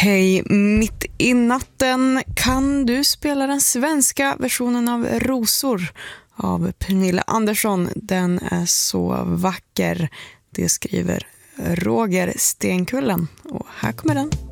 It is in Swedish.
Hej, mitt i natten kan du spela den svenska versionen av Rosor av Pernilla Andersson. Den är så vacker. Det skriver Roger Stenkullen och här kommer den.